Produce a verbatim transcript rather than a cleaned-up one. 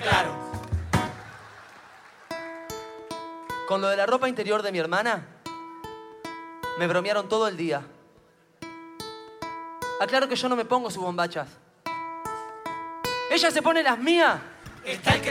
claro. Con lo de la ropa interior de mi hermana, me bromearon todo el día. Aclaro que yo no me pongo sus bombachas. Ella se pone las mías. Está el que